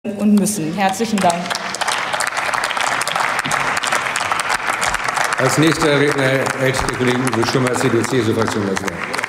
und müssen. Herzlichen Dank. Als nächster Redner hält der Kollege Uwe Schummer, CDU-CSU-Fraktion, das Wort.